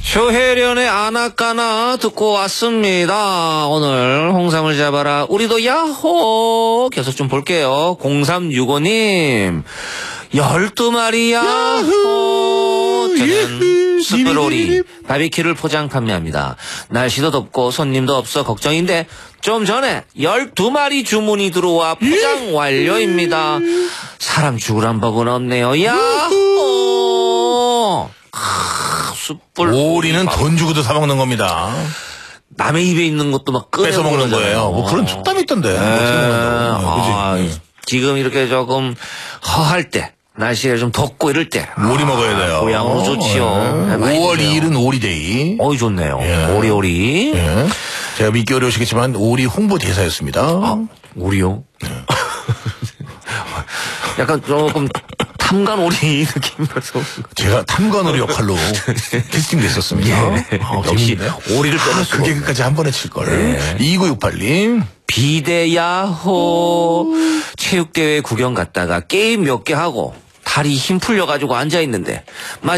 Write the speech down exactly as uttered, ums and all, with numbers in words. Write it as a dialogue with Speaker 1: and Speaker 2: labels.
Speaker 1: 조혜련의 아나까나 듣고 왔습니다. 오늘 홍삼을 잡아라 우리도 야호 계속 좀 볼게요. 공삼육오 님 열두 마리 야호. 저는 숯불오리 바비큐를 포장 판매합니다. 날씨도 덥고 손님도 없어 걱정인데 좀 전에 열두 마리 주문이 들어와 포장 완료입니다. 사람 죽으란 법은 없네요. 야호. 숯불
Speaker 2: 오리는 돈 주고도 사 먹는 겁니다.
Speaker 1: 남의 입에 있는 것도 막
Speaker 2: 뺏어 먹는 거예요. 뭐 그런 속담이 있던데. 아,
Speaker 1: 지금 이렇게 조금 허할 때, 날씨가 좀 덥고 이럴 때
Speaker 2: 오리 먹어야 돼요.
Speaker 1: 고향으로 좋지요.
Speaker 2: 네. 오월 이일은 오리데이.
Speaker 1: 어이 좋네요.
Speaker 2: 예.
Speaker 1: 오리오리.
Speaker 2: 예. 제가 믿기 어려우시겠지만 오리 홍보 대사였습니다.
Speaker 1: 아, 오리요? 네. 약간 조금 탐관오리 느낌이라서
Speaker 2: 제가 탐관오리 역할로 캐스팅됐었습니다.
Speaker 1: 예.
Speaker 2: 아,
Speaker 1: 역시
Speaker 2: 재밌는데요?
Speaker 1: 오리를 빼놓고
Speaker 2: 아, 그 개그까지 한 번에 칠걸.
Speaker 1: 네.
Speaker 2: 이구육팔 님
Speaker 1: 비대야호. 체육대회 구경 갔다가 게임 몇 개 하고 다리 힘 풀려가지고 앉아있는데